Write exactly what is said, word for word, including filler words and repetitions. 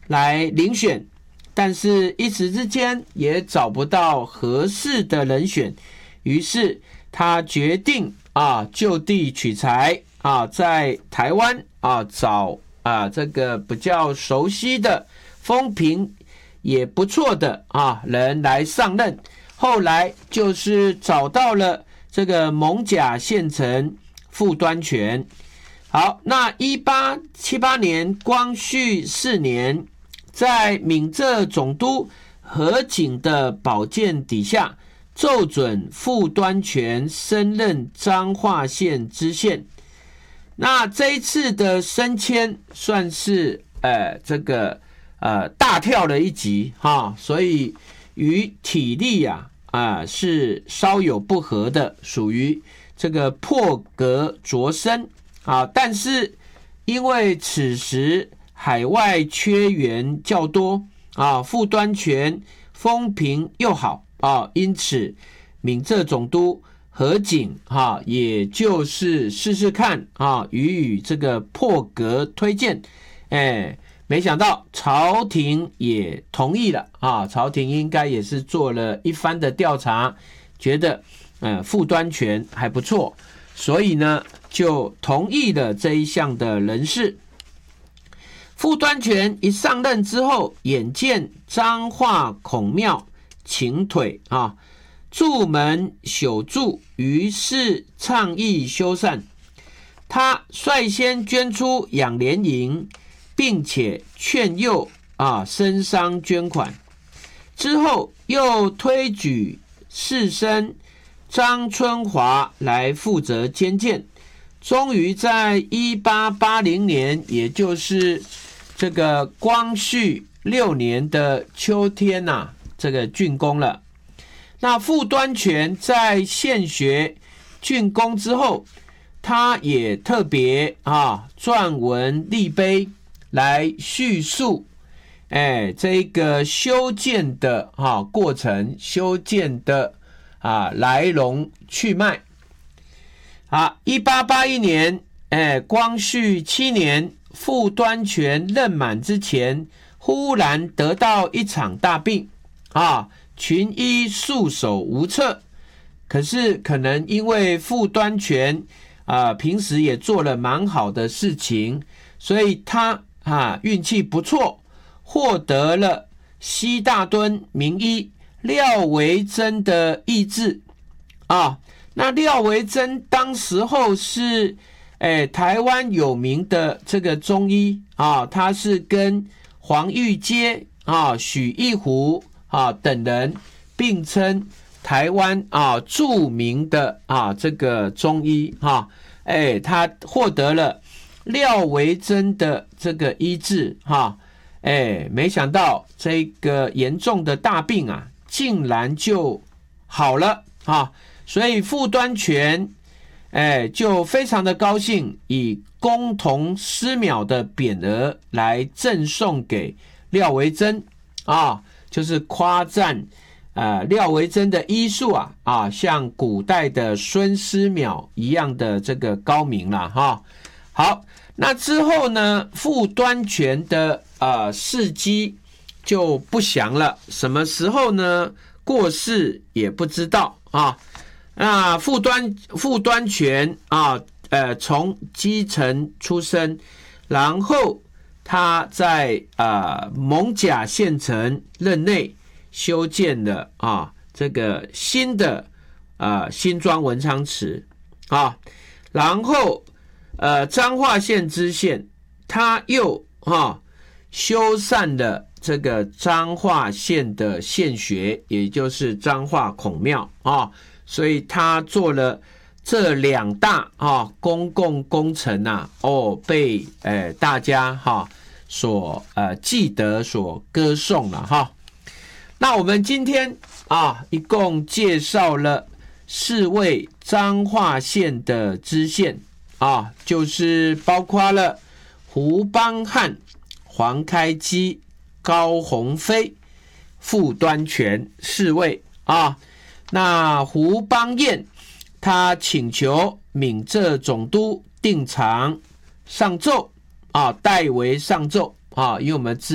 来遴选，但是一时之间也找不到合适的人选，于是他决定啊就地取材啊，在台湾啊找啊这个比较熟悉的、风评也不错的啊人来上任。后来就是找到了这个艋舺县城傅端全。好，那一八七八年光绪四年，在闽浙总督何景的保荐底下，奏准傅端全升任彰化县知县。那这一次的升迁算是呃这个呃大跳了一级哈，所以与体力啊啊、呃、是稍有不合的，属于这个破格擢升啊。但是因为此时海外缺员较多啊，傅端全风评又好啊，因此闽浙总督何景哈，也就是试试看啊，予以这个破格推荐，哎，没想到朝廷也同意了啊，朝廷应该也是做了一番的调查，觉得呃傅端全还不错，所以呢就同意了这一项的人事。傅端全一上任之后，眼见彰化孔庙倾颓啊，蛀门朽筑，于是倡议修缮。他率先捐出养廉银，并且劝诱啊绅商捐款。之后又推举士绅张春华来负责监建。终于在一八八零年，也就是这个光绪六年的秋天呐、啊，这个竣工了。那傅端全在县学竣工之后，他也特别啊撰文立碑来叙述，哎，这个修建的啊过程，修建的啊来龙去脉。好，一八八一年，哎，光绪七年，傅端全任满之前，忽然得到一场大病啊，群医束手无策。可是可能因为傅端全啊，平时也做了蛮好的事情，所以他啊运气不错，获得了西大敦名医廖维珍的医治啊。那廖维珍当时候是诶台湾有名的这个中医啊，他是跟黄玉阶啊、许一湖啊等人并称台湾啊著名的啊这个中医啊，哎，他获得了廖维珍的这个医治哈，哎，没想到这个严重的大病啊，竟然就好了啊！所以傅端全，哎，就非常的高兴，以公同师邈的匾额来赠送给廖维珍啊，就是夸赞呃廖维珍的医术啊啊，像古代的孙思邈一样的这个高明啦哈。好，那之后呢，傅端全的呃事迹就不详了，什么时候呢过世也不知道啊。那傅端傅端全啊，呃，从基层出身，然后他在啊、呃、艋舺县城任内修建了啊这个新的啊、呃、新庄文昌祠啊，然后呃彰化县知县，他又啊修缮了这个彰化县的县学，也就是彰化孔庙啊。所以他做了这两大啊公共工程啊，哦，被呃大家哈、啊、所呃记得、所歌颂了哈。那我们今天啊，一共介绍了四位彰化县的知县啊，就是包括了胡邦汉、黄开基、高鸿飞、傅端全四位啊。那胡邦彦他请求闽浙总督定常上奏啊，代为上奏啊，因为我们知